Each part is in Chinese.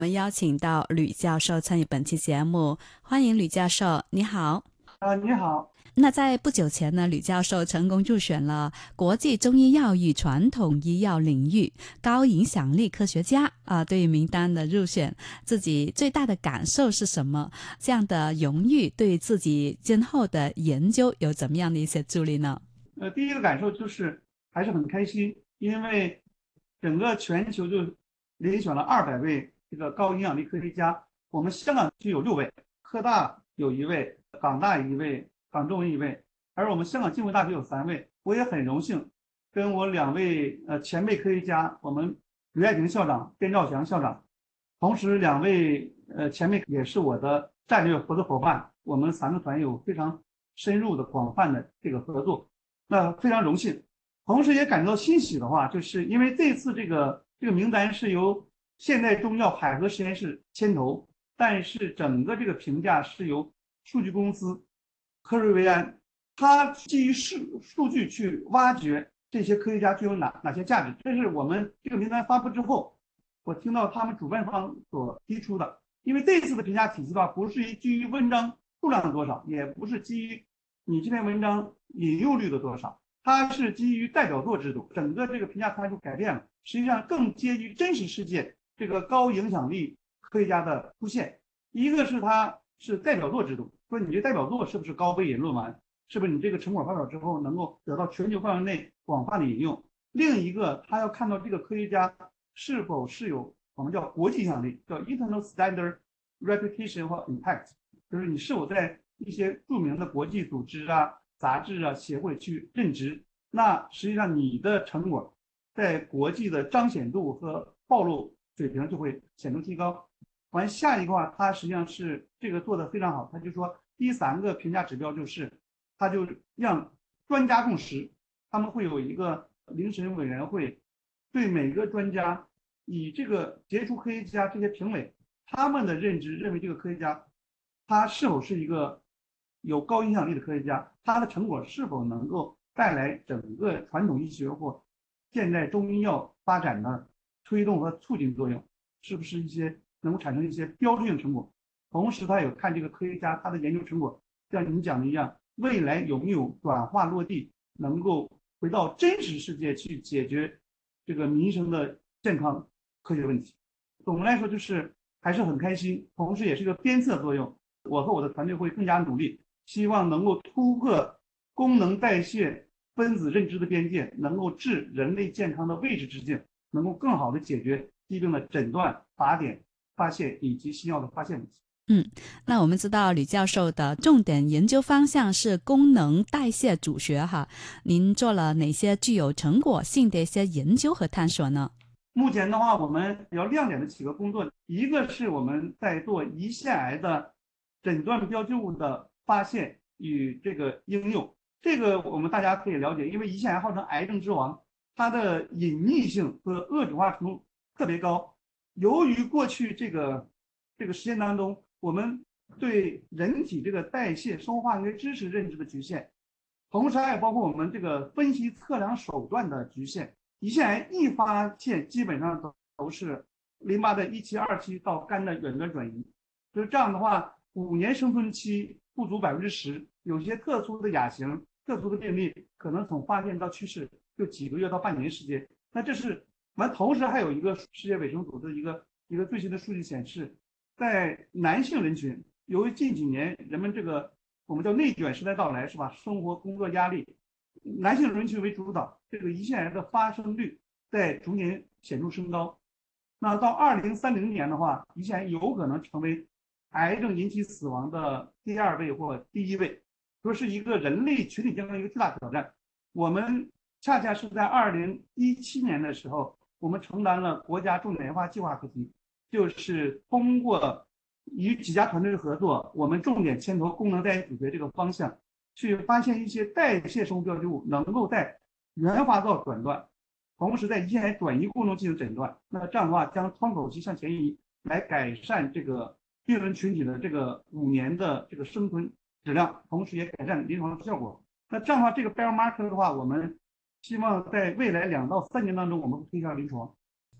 我们邀请到吕教授参与本期节目，欢迎吕教授，你好。 你好。 那在不久前呢，吕教授成功入选了国际中医药与传统医药领域高影响力科学家对于名单的入选，自己最大的感受是什么？这样的荣誉对自己今后的研究有怎么样的一些助力呢？ 第一个感受就是还是很开心，因为整个全球就遴选了200位这个高影响力科学家，我们香港就有6位，科大有1位，港大1位，港中文1位，而我们香港浸会大学有3位。我也很荣幸跟我2位前辈科学家，我们吕爱平校长、边兆祥校长，同时2位前辈也是我的战略合作伙伴，我们3个团有非常深入的、广泛的这个合作。那非常荣幸，同时也感到欣喜的话，就是因为这次这个名单是由现代中药海河实验室牵头，但是整个这个评价是由数据公司科瑞维安，它基于数据去挖掘这些科学家具有哪些价值。这是我们这个名单发布之后，我听到他们主办方所提出的。因为这次的评价体系的话，不是基于文章数量的多少，也不是基于你这篇文章引用率的多少，它是基于代表作制度，整个这个评价参数改变了，实际上更接近真实世界这个高影响力科学家的出现。一个是它是代表作制度，说你这代表作是不是高非引论文，是不是你这个成果发表之后能够得到全球范围内广泛的引用。另一个，他要看到这个科学家是否是有我们叫国际影响力，叫 internal standard reputation 或 impact， 就是你是否在一些著名的国际组织杂志协会去任职，那实际上你的成果在国际的彰显度和暴露水平就会显著提高。完下一个话，它实际上是这个做的非常好，他就说第3个评价指标就是，他就让专家共识，他们会有一个遴审委员会，对每个专家以这个杰出科学家这些评委他们的认知认为这个科学家他是否是一个有高影响力的科学家，他的成果是否能够带来整个传统医学或现代中医药发展的推动和促进作用，是不是一些能够产生一些标志性成果。同时他有看这个科学家他的研究成果，像您讲的一样，未来有没有转化落地，能够回到真实世界去解决这个民生的健康科学问题。总的来说就是还是很开心，同时也是一个鞭策作用。我和我的团队会更加努力，希望能够突破功能代谢分子认知的边界，能够治人类健康的未知之境，能够更好的解决疾病的诊断、靶点、发现以及新药的发现问题。 嗯，那我们知道吕教授的重点研究方向是功能代谢组学哈，您做了哪些具有成果性的一些研究和探索呢？ 目前的话，我们比较亮点的几个工作，一个是我们在做胰腺癌的诊断标记物的发现与这个应用。这个我们大家可以了解，因为胰腺癌号称癌症之王，它的隐匿性和恶质化程度特别高。由于过去这个实践当中，我们对人体这个代谢、生物化学知识认知的局限，同时还有包括我们这个分析测量手段的局限。胰腺癌一发现，基本上都是淋巴的1期、2期到肝的远端转移。就是这样的话，5年生存期不足10%，有些特殊的亚型、特殊的病例，可能从发现到去世就几个月到半年时间。那这是完，同时还有一个世界卫生组织一个最新的数据显示，在男性人群，由于近几年人们这个我们叫内卷时代到来，是吧？生活工作压力，男性人群为主导，这个胰腺癌的发生率在逐年显著升高。那到2030年的话，胰腺癌有可能成为癌症引起死亡的第2位或第1位，说是一个人类群体健康的一个巨大挑战。我们恰恰是在2017年的时候，我们承担了国家重点研发计划课题，就是通过与几家团队合作，我们重点牵头功能代谢组学这个方向，去发现一些代谢生物标记物能够在原发灶转断，同时在胰腺癌转移过程中进行诊断。那这样的话，将窗口期向前移，来改善这个病人群体的这个5年的这个生存质量，同时也改善临床效果。那这样的话，这个 biomarker 的话，我们希望在未来2到3年当中，我们会推向临床。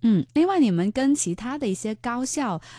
嗯，另外你们跟其他的一些高校